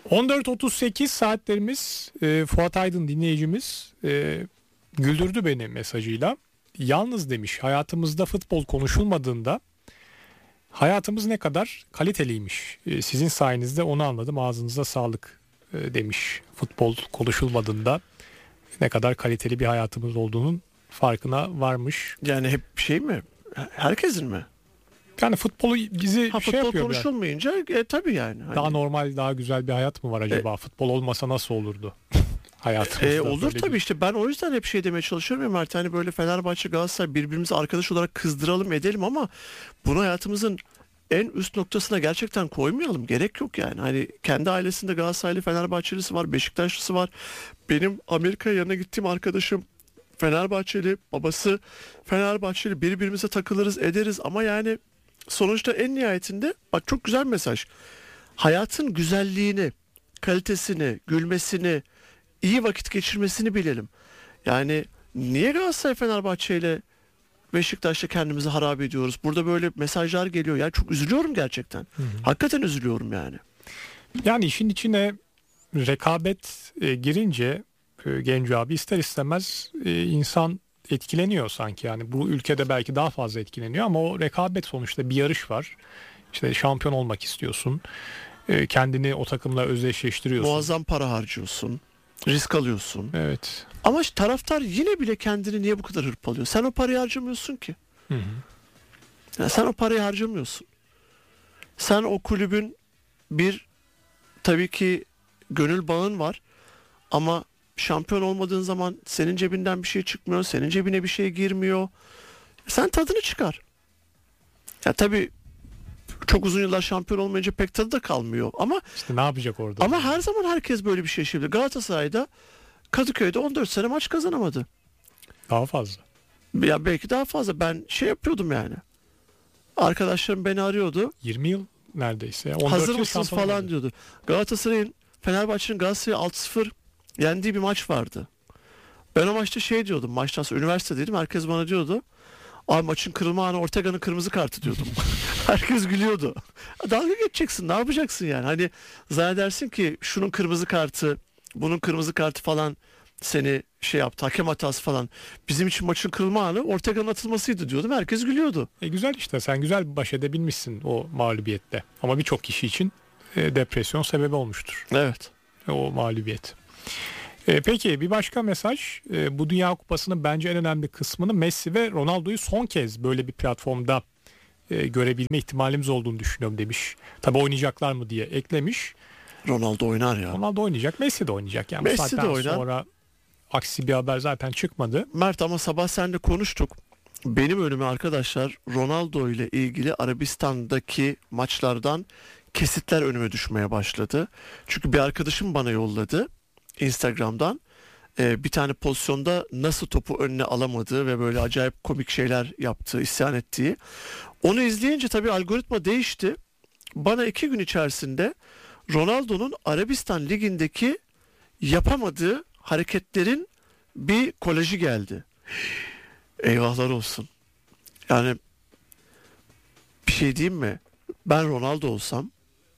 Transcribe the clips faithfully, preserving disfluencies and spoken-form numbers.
on dört otuz sekiz saatlerimiz. e, Fuat Aydın dinleyicimiz e, güldürdü beni mesajıyla. Yalnız demiş, hayatımızda futbol konuşulmadığında hayatımız ne kadar kaliteliymiş. E, sizin sayenizde onu anladım, ağzınıza sağlık e, demiş. Futbol konuşulmadığında ne kadar kaliteli bir hayatımız olduğunun farkına varmış. Yani hep şey mi? Herkesin mi? Yani futbolu bizi ha, şey futbol yapıyor. Konuşulmayınca e, tabii yani. Hani... Daha normal, daha güzel bir hayat mı var acaba? E, Futbol olmasa nasıl olurdu? Hayatımızda. E, olur tabii bir... işte ben o yüzden hep şey demeye çalışıyorum ya Mert, hani böyle Fenerbahçe Galatasaray birbirimizi arkadaş olarak kızdıralım edelim ama bunu hayatımızın en üst noktasına gerçekten koymayalım. Gerek yok yani. Hani kendi ailesinde Galatasaraylı, Fenerbahçelisi var, Beşiktaşlısı var. Benim Amerika'ya yanına gittiğim arkadaşım Fenerbahçeli, babası Fenerbahçeli, birbirimize takılırız ederiz ama yani sonuçta en nihayetinde bak çok güzel mesaj. Hayatın güzelliğini, kalitesini, gülmesini, iyi vakit geçirmesini bilelim. Yani niye Galatasaray Fenerbahçe ile Beşiktaş'ta kendimizi harap ediyoruz? Burada böyle mesajlar geliyor. Yani çok üzülüyorum gerçekten. Hı hı. Hakikaten üzülüyorum yani. Yani işin içine rekabet e, girince e, Genco abi ister istemez e, insan etkileniyor sanki. Yani bu ülkede belki daha fazla etkileniyor ama o rekabet sonuçta bir yarış var. İşte şampiyon olmak istiyorsun. E, kendini o takımla özdeşleştiriyorsun. Muazzam para harcıyorsun. Risk alıyorsun. Evet. Ama taraftar yine bile kendini niye bu kadar hırpalıyor? Sen o parayı harcamıyorsun ki. Hı hı. Yani sen o parayı harcamıyorsun. Sen o kulübün bir tabii ki gönül bağın var ama şampiyon olmadığın zaman senin cebinden bir şey çıkmıyor, senin cebine bir şey girmiyor. Sen tadını çıkar. Ya tabii çok uzun yıllar şampiyon olmayınca pek tadı da kalmıyor ama işte ne yapacak orada? Ama her zaman herkes böyle bir şey yaşayabilir. Galatasaray'da Kadıköy'de on dört sene maç kazanamadı. Daha fazla. Ya belki daha fazla. Ben şey yapıyordum yani. Arkadaşlarım beni arıyordu. yirmi yıl neredeyse. Hazır mısınız falan oldu diyordu. Galatasaray'ın Fenerbahçe'nin Galatasaray'ı altı sıfır yendiği bir maç vardı. Ben o maçta şey diyordum. Maçtan sonra üniversitedeydim. Herkes bana diyordu. Abi maçın kırılma anı Ortega'nın kırmızı kartı diyordum. Herkes gülüyordu. Dalga geçeceksin, ne yapacaksın yani? Hani zannedersin ki şunun kırmızı kartı, bunun kırmızı kartı falan seni şey yaptı, hakem hatası falan. Bizim için maçın kırılma anı Ortega'nın atılmasıydı diyordum. Herkes gülüyordu. E güzel işte, sen güzel baş edebilmişsin o mağlubiyette. Ama birçok kişi için e, depresyon sebebi olmuştur. Evet. E, o mağlubiyet. E, peki bir başka mesaj. E, bu Dünya Kupası'nın bence en önemli kısmını Messi ve Ronaldo'yu son kez böyle bir platformda e, görebilme ihtimalimiz olduğunu düşünüyorum demiş. Tabii oynayacaklar mı diye eklemiş. Ronaldo oynar ya. Ronaldo oynayacak, Messi de oynayacak. Yani Messi de oynar. Sonra aksi bir haber zaten çıkmadı. Mert ama sabah seninle konuştuk. Benim önüme arkadaşlar Ronaldo ile ilgili Arabistan'daki maçlardan kesitler önüme düşmeye başladı. Çünkü bir arkadaşım bana yolladı Instagram'dan. Ee, bir tane pozisyonda nasıl topu önüne alamadığı ve böyle acayip komik şeyler yaptığı, isyan ettiği. Onu izleyince tabii algoritma değişti. Bana iki gün içerisinde Ronaldo'nun Arabistan Ligi'ndeki yapamadığı hareketlerin bir kolajı geldi. Eyvahlar olsun. Yani bir şey diyeyim mi? Ben Ronaldo olsam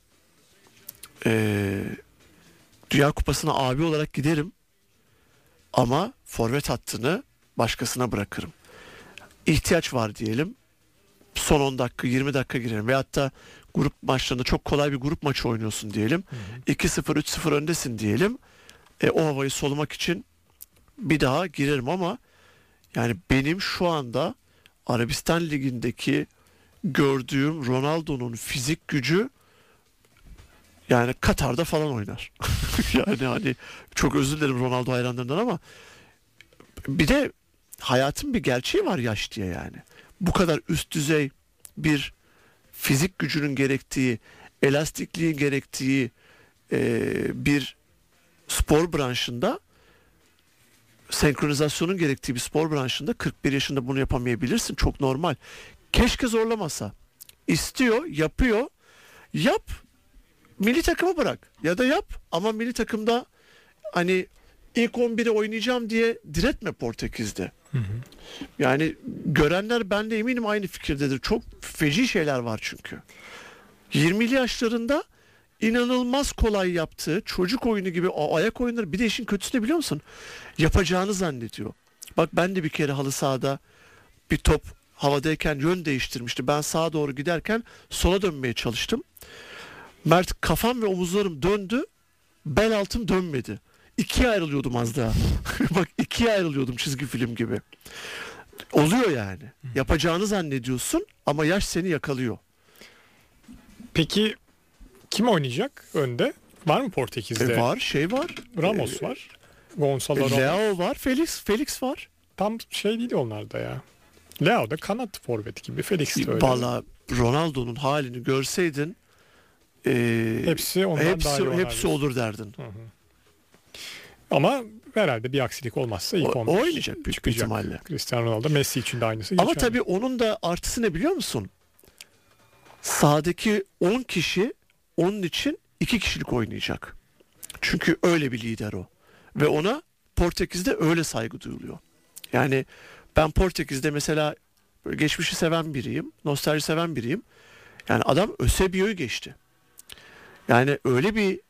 ee, Dünya Kupası'na abi olarak giderim ama forvet hattını başkasına bırakırım. İhtiyaç var diyelim. Son on dakika yirmi dakika girerim. Veyahut da grup maçlarında çok kolay bir grup maçı oynuyorsun diyelim. Hı hı. iki sıfır üç sıfır öndesin diyelim. E, o havayı solumak için bir daha girerim ama yani benim şu anda Arabistan Ligi'ndeki gördüğüm Ronaldo'nun fizik gücü yani Katar'da falan oynar. Yani hani çok özür dilerim Ronaldo hayranlarından ama bir de hayatın bir gerçeği var yaş diye yani. Bu kadar üst düzey bir fizik gücünün gerektiği, elastikliğin gerektiği e, bir spor branşında, senkronizasyonun gerektiği bir spor branşında kırk bir yaşında bunu yapamayabilirsin. Çok normal. Keşke zorlamasa. İstiyor, yapıyor. Yap. Milli takımı bırak. Ya da yap ama milli takımda hani ilk on bire oynayacağım diye diretme Portekiz'de. Hı hı. Yani görenler ben de eminim aynı fikirdedir. Çok feci şeyler var çünkü. yirmili yaşlarında inanılmaz kolay yaptığı çocuk oyunu gibi o ayak oyunları, bir de işin kötüsü ne biliyor musun? Yapacağını zannediyor. Bak ben de bir kere halı sahada bir top havadayken yön değiştirmişti. Ben sağa doğru giderken sola dönmeye çalıştım. Mert kafam ve omuzlarım döndü. Bel altım dönmedi. İkiye ayrılıyordum az daha. Bak ikiye ayrılıyordum çizgi film gibi. Oluyor yani. Yapacağını zannediyorsun ama yaş seni yakalıyor. Peki kim oynayacak önde? Var mı Portekiz'de? E var, şey var. Ramos e, var. Gonçalo Ramos. Leo var, Felix Felix var. Tam şey değil onlar da ya. Leo da kanat forvet gibi. Felix de öyle. Valla Ronaldo'nun halini görseydin e, hepsi ondan hepsi, daha iyi hepsi olur derdin. Hı hı. Ama herhalde bir aksilik olmazsa ilk o, on bir oynayacak büyük çıkacak. ihtimalle. Cristiano Ronaldo, Messi için de aynısı. Ama geçerli. tabii onun da artısı ne biliyor musun? Sahadaki on kişi onun için iki kişilik oynayacak. Çünkü öyle bir lider o. Ve ona Portekiz'de öyle saygı duyuluyor. Yani ben Portekiz'de mesela geçmişi seven biriyim. Nostalji seven biriyim. Yani adam Eusebio'yu geçti. Yani öyle bir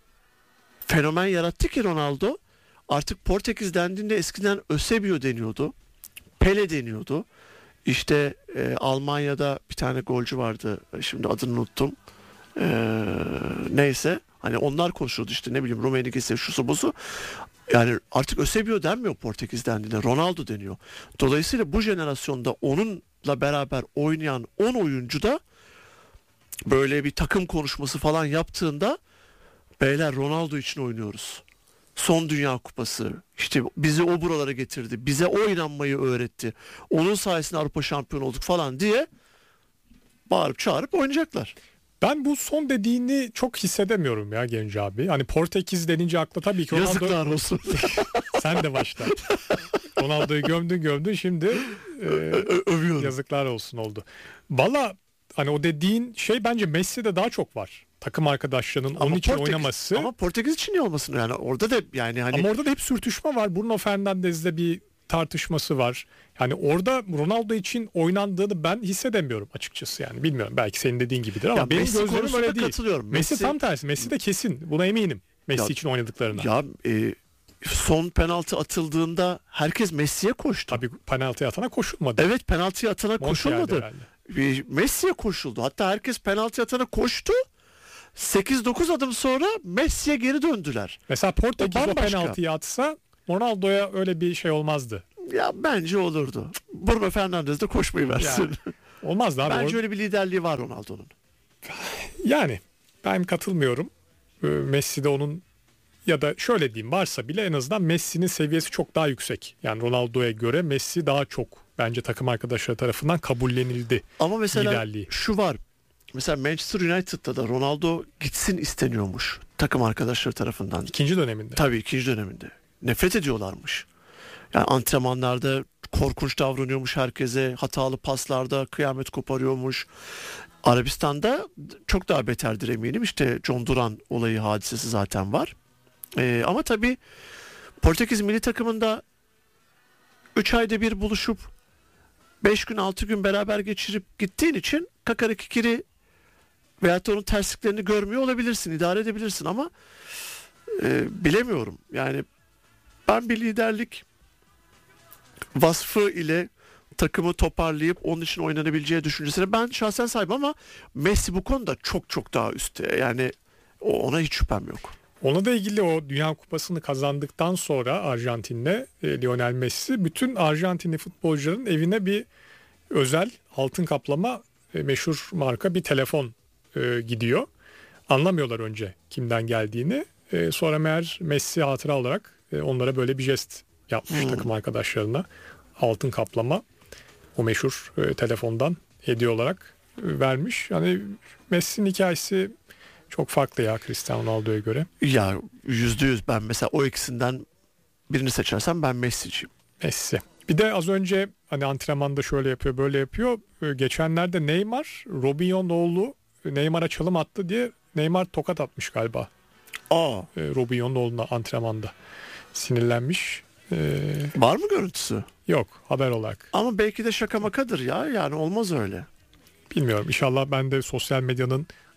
fenomen yarattı ki Ronaldo. Artık Portekiz dendiğinde eskiden Eusebio deniyordu. Pele deniyordu. İşte e, Almanya'da bir tane golcü vardı. Şimdi adını unuttum. E, neyse. Hani onlar konuşuyordu işte, ne bileyim, Rummenigge ise şusu busu. Yani artık Eusebio denmiyor Portekiz dendiğinde. Ronaldo deniyor. Dolayısıyla bu jenerasyonda onunla beraber oynayan on oyuncu da böyle bir takım konuşması falan yaptığında, beyler Ronaldo için oynuyoruz. Son Dünya Kupası. İşte bizi o buralara getirdi. Bize o inanmayı öğretti. Onun sayesinde Avrupa şampiyonu olduk falan diye bağırıp çağırıp oynayacaklar. Ben bu son dediğini çok hissedemiyorum ya Genç abi. Hani Portekiz denince akla tabii ki Ronaldo... Yazıklar olsun. Sen de başla. Ronaldo'yu gömdün gömdün şimdi e, övüyorum. Yazıklar olsun oldu. Valla hani o dediğin şey bence Messi'de daha çok var. Takım arkadaşlarının onun için Portekiz, oynaması. Ama Portekiz için niye olmasın yani? Orada da yani hani... Ama orada da hep sürtüşme var. Bruno Fernandes'le bir tartışması var. Yani orada Ronaldo için oynandığını ben hissedemiyorum açıkçası yani. Bilmiyorum, belki senin dediğin gibidir ama ya benim Messi gözlerim öyle değil. katılıyorum. Messi, Messi tam tersi. Messi de kesin. Buna eminim. Messi ya, için oynadıklarına. Ya e, son penaltı atıldığında herkes Messi'ye koştu. Tabii penaltı atana koşulmadı. Evet, penaltı atana koşulmadı. E, Messi'ye koşuldu. Hatta herkes penaltı atana koştu. sekiz dokuz adım sonra Messi'ye geri döndüler. Mesela Portekiz o, o penaltıyı atsa Ronaldo'ya öyle bir şey olmazdı. Ya bence olurdu. Bruno Fernandes de koşmayı versin. Yani, olmazdı abi. Bence Or- öyle bir liderliği var Ronaldo'nun. Yani ben katılmıyorum. Messi de onun, ya da şöyle diyeyim, varsa bile en azından Messi'nin seviyesi çok daha yüksek. Yani Ronaldo'ya göre Messi daha çok bence takım arkadaşları tarafından kabullenildi. Ama mesela liderliği. Şu var. Mesela Manchester United'da da Ronaldo gitsin isteniyormuş takım arkadaşları tarafından. İkinci döneminde. Tabii ikinci döneminde. Nefret ediyorlarmış. Yani antrenmanlarda korkunç davranıyormuş herkese. Hatalı paslarda kıyamet koparıyormuş. Arabistan'da çok daha beterdir eminim. İşte John Duran olayı, hadisesi zaten var. Ee, ama tabii Portekiz milli takımında üç ayda bir buluşup beş gün altı gün beraber geçirip gittiğin için kakara kikiri veyahut da onun tersliklerini görmüyor olabilirsin, idare edebilirsin ama e, bilemiyorum. Yani ben bir liderlik vasfı ile takımı toparlayıp onun için oynanabileceği düşüncesine ben şahsen sahibim ama Messi bu konuda çok çok daha üstte. Yani ona hiç şüphem yok. Ona da ilgili o Dünya Kupası'nı kazandıktan sonra Arjantin'le e, Lionel Messi bütün Arjantinli futbolcuların evine bir özel altın kaplama e, meşhur marka bir telefon e, gidiyor. Anlamıyorlar önce kimden geldiğini. E, sonra meğer Messi hatıra olarak e, onlara böyle bir jest yapmış hmm. takım arkadaşlarına. Altın kaplama o meşhur e, telefondan hediye olarak e, vermiş. Yani Messi'nin hikayesi çok farklı ya Cristiano Ronaldo'ya göre. Ya yüzde yüz ben mesela o ikisinden birini seçersem ben Messi'ciyim. Messi. Bir de az önce hani antrenmanda şöyle yapıyor böyle yapıyor. Geçenlerde Neymar, Robinho'nun oğlu Neymar'a çalım attı diye Neymar tokat atmış galiba. Aa. Robinho'nun oğluna antrenmanda. Sinirlenmiş. Ee, Var mı görüntüsü? Yok, haber olarak. Ama belki de şaka makadır ya, yani olmaz öyle. Bilmiyorum, inşallah ben de sosyal medyanın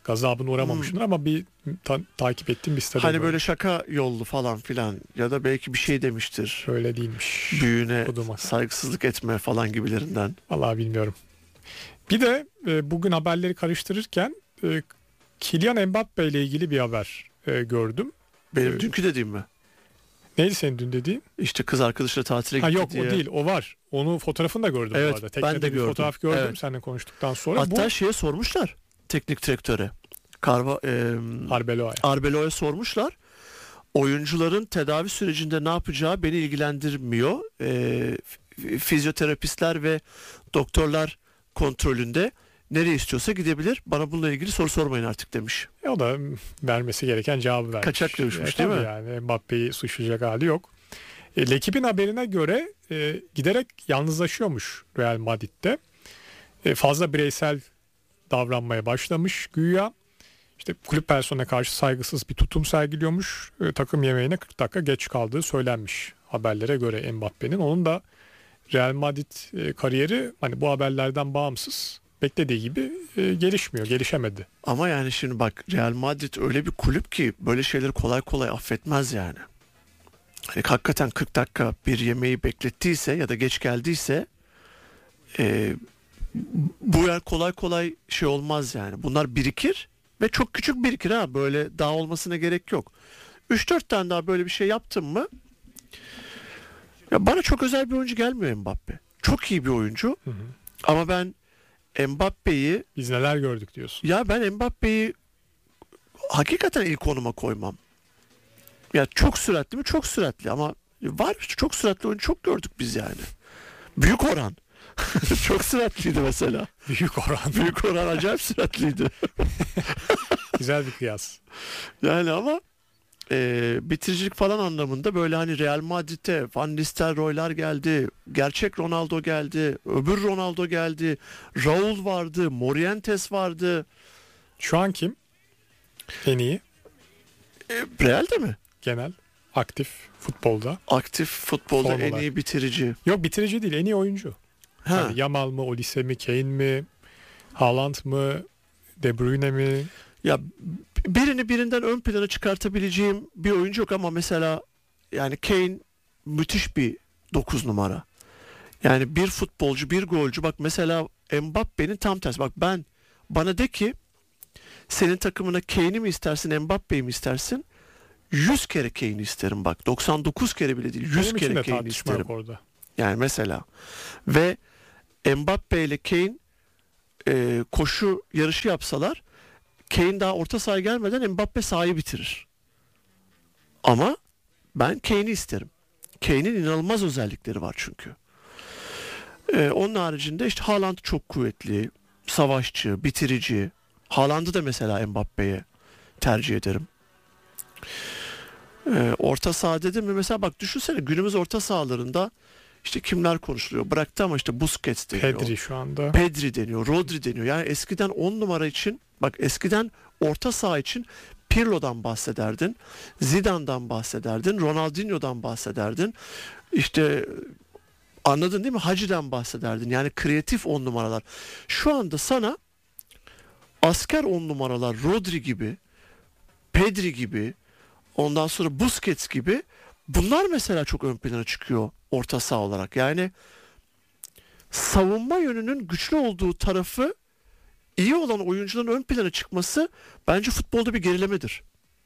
Gazabına uğramamışımdır hmm. ama bir ta- takip ettiğim bir sitede. Hani böyle şaka yollu falan filan ya da belki bir şey demiştir. Öyle değilmiş. Büyüğüne Koduma. saygısızlık etme falan gibilerinden. Vallahi bilmiyorum. Bir de e, bugün haberleri karıştırırken e, Kylian Mbappe ile ilgili bir haber e, gördüm. Benim e, dünkü dediğim mi? Neydi senin dün dediğin? İşte kız arkadaşıyla tatile gitti ha, yok, diye. Yok o değil, o var. Onu fotoğrafını da gördüm evet, bu arada. Teknede ben de bir gördüm. fotoğraf gördüm evet. seninle konuştuktan sonra. Hatta bu... şeye sormuşlar teknik direktöre. Karva, e, Arbeloa'ya. Arbeloa'ya sormuşlar. Oyuncuların tedavi sürecinde ne yapacağı beni ilgilendirmiyor. E, fizyoterapistler ve doktorlar kontrolünde nereye istiyorsa gidebilir. Bana bununla ilgili soru sormayın artık demiş. E o da vermesi gereken cevabı vermiş. Kaçak dövüşmüş e, değil mi? Yani Mbappe'yi suçlayacak hali yok. E, L'Equipe'in haberine göre e, giderek yalnızlaşıyormuş Real Madrid'de. E, fazla bireysel davranmaya başlamış güya. İşte kulüp personeline karşı saygısız bir tutum sergiliyormuş. E, takım yemeğine kırk dakika geç kaldığı söylenmiş haberlere göre Mbappe'nin. Onun da Real Madrid e, kariyeri hani bu haberlerden bağımsız beklediği gibi e, gelişmiyor, gelişemedi. Ama yani şimdi bak Real Madrid öyle bir kulüp ki böyle şeyleri kolay kolay affetmez yani. Hani hakikaten kırk dakika bir yemeği beklettiyse ya da geç geldiyse e, bu yer kolay kolay şey olmaz yani. Bunlar birikir ve çok küçük birikir ha, böyle daha olmasına gerek yok. üç dört tane daha böyle bir şey yaptın mı? Ya bana çok özel bir oyuncu gelmiyor Mbappe. Çok iyi bir oyuncu. Hı hı. Ama ben Mbappe'yi... Biz neler gördük diyorsun. Ya ben Mbappe'yi hakikaten ilk konuma koymam. Ya çok süratli mi? Çok süratli ama var çok süratli oyuncu çok gördük biz yani. Büyük Orhan. Çok süratliydi mesela. Büyük Orhan. Büyük Orhan acayip süratliydi. Güzel bir kıyas. Yani ama e, bitiricilik falan anlamında böyle hani Real Madrid'e Van Nistelrooy'lar geldi. Gerçek Ronaldo geldi. Öbür Ronaldo geldi. Raul vardı. Morientes vardı. Şu an kim? En iyi? E, Real'de mi? Genel. Aktif futbolda. Aktif futbolda Formalar. En iyi bitirici. Yok bitirici değil, en iyi oyuncu. Yani Yamal mı, Olise mi, Kane mi, Haaland mı, De Bruyne mi? Ya birini birinden ön plana çıkartabileceğim bir oyuncu yok ama mesela yani Kane müthiş bir dokuz numara. Yani bir futbolcu, bir golcü. Bak mesela Mbappe'nin tam tersi. Bak ben bana de ki senin takımına Kane'i mi istersin, Mbappe'yi mi istersin? yüz kere Kane'i isterim bak. doksan dokuz kere bile değil. yüz kere Kane'i isterim. Orada. Yani mesela ve Mbappe ile Kane e, koşu yarışı yapsalar Kane daha orta sahaya gelmeden Mbappe sahayı bitirir. Ama ben Kane'i isterim. Kane'in inanılmaz özellikleri var çünkü. Ee, onun haricinde işte Haaland çok kuvvetli, savaşçı, bitirici. Haaland'ı da mesela Mbappe'ye tercih ederim. Ee, orta saha dedim mi mesela bak düşünsene günümüz orta sahalarında işte kimler konuşuluyor? Bıraktı ama işte Busquets deniyor. Pedri şu anda. Pedri deniyor, Rodri deniyor. Yani eskiden on numara için bak eskiden orta saha için Pirlo'dan bahsederdin. Zidane'dan bahsederdin. Ronaldinho'dan bahsederdin. İşte anladın değil mi? Hacı'dan bahsederdin. Yani kreatif on numaralar. Şu anda sana asker on numaralar Rodri gibi, Pedri gibi, ondan sonra Busquets gibi bunlar mesela çok ön plana çıkıyor orta saha olarak. Yani savunma yönünün güçlü olduğu tarafı iyi olan oyuncuların ön plana çıkması bence futbolda bir gerilemedir.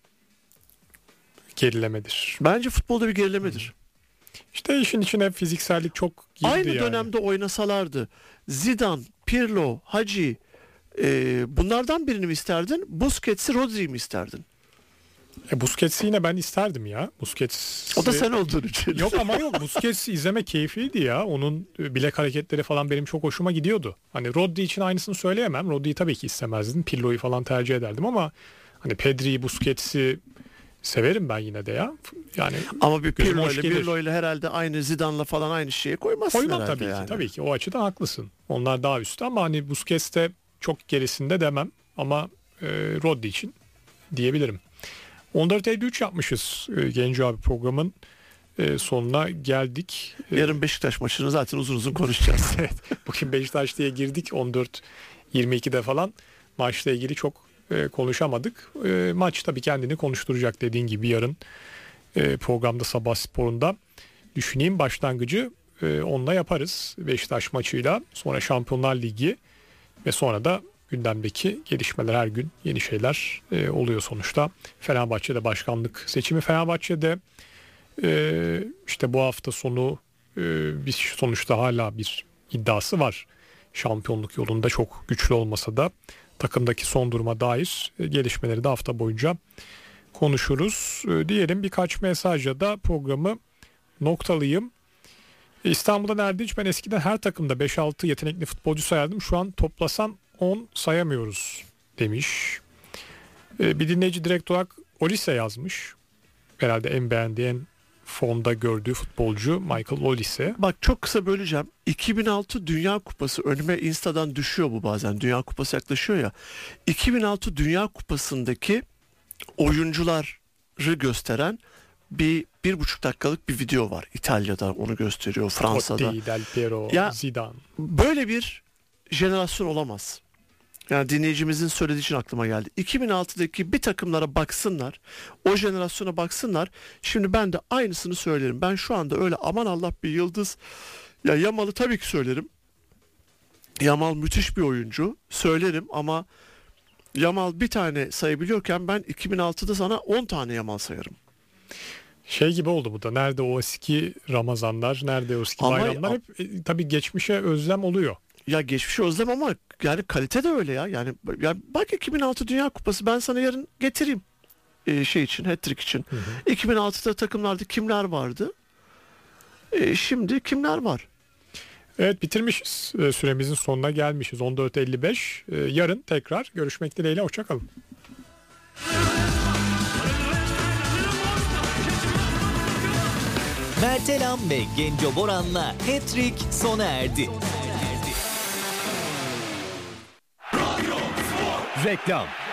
Gerilemedir. Bence futbolda bir gerilemedir. İşte işin içine fiziksellik çok girdi. Aynı yani. dönemde oynasalardı Zidane, Pirlo, Hacı e, bunlardan birini mi isterdin? Busquets'i, Rodri'yi mi isterdin? E Busquets'i yine ben isterdim ya. Busquets. O da sen olduğun için. Yok ama yok. Busquets'i izleme keyifliydi ya. Onun bilek hareketleri falan benim çok hoşuma gidiyordu. Hani Rodri için aynısını söyleyemem. Rodri'yi tabii ki istemezdim. Pirlo'yu falan tercih ederdim ama hani Pedri'yi, Busquets'i severim ben yine de ya. Yani ama bir Pirlo ile Pirlo ile herhalde aynı Zidane'la falan aynı şeye koymazsın Koymam herhalde tabii yani. ki. Tabii ki. O açıdan haklısın. Onlar daha üstte ama hani Busquets de çok gerisinde demem ama e, Rodri için diyebilirim. on dört elli üç yapmışız e, Genco abi programın e, sonuna geldik. Yarın Beşiktaş maçını zaten uzun uzun konuşacağız. Evet. Bugün Beşiktaş diye girdik on dört yirmi ikide falan maçla ilgili çok e, konuşamadık. E, maç tabii kendini konuşturacak dediğin gibi yarın e, programda Sabah Spor'unda düşüneyim başlangıcı e, onunla yaparız. Beşiktaş maçıyla sonra Şampiyonlar Ligi ve sonra da gündemdeki gelişmeler her gün yeni şeyler e, oluyor sonuçta. Fenerbahçe'de başkanlık seçimi Fenerbahçe'de e, işte bu hafta sonu e, bir sonuçta hala bir iddiası var. Şampiyonluk yolunda çok güçlü olmasa da takımdaki son duruma dair e, gelişmeleri de hafta boyunca konuşuruz. E, diyelim birkaç mesajla da programı noktalayayım. E, İstanbul'da Erdinç ben eskiden her takımda beş altı yetenekli futbolcu sayardım. Şu an toplasan on sayamıyoruz demiş. E, bir dinleyici direkt olarak Olise yazmış. Herhalde en beğendiği, en formda gördüğü futbolcu Michael Olise. Bak çok kısa böleceğim. iki bin altı Dünya Kupası önüme Insta'dan düşüyor bu bazen. Dünya Kupası yaklaşıyor ya. iki bin altı Dünya Kupası'ndaki oyuncuları gösteren bir bir buçuk dakikalık bir video var. İtalya'da onu gösteriyor, Fransa'da. Totti, Del Piero, ya, Zidane. Böyle bir jenerasyon olamaz. Yani dinleyicimizin söylediği için aklıma geldi. iki bin altıdaki bir takımlara baksınlar. O jenerasyona baksınlar. Şimdi ben de aynısını söylerim. Ben şu anda öyle aman Allah bir yıldız. Ya Yamal'ı tabii ki söylerim. Yamal müthiş bir oyuncu. Söylerim ama Yamal bir tane sayabiliyorken ben iki bin altıda sana on tane Yamal sayarım. Şey gibi oldu bu da. Nerede o eski Ramazanlar, nerede o eski Ama- bayramlar hep e, tabii geçmişe özlem oluyor. Ya geçmişi özlem ama yani kalite de öyle ya. Yani, yani bak iki bin altı Dünya Kupası ben sana yarın getireyim ee, şey için, hat-trick için. Hı hı. iki bin altıda takımlarda kimler vardı? Ee, şimdi kimler var? Evet bitirmişiz. E, Süremizin sonuna gelmişiz. on dört elli beş. E, Yarın tekrar görüşmek dileğiyle. Hoşçakalın. Mertelam ve Genco Boran'la Hat-trick sona erdi. Reklam.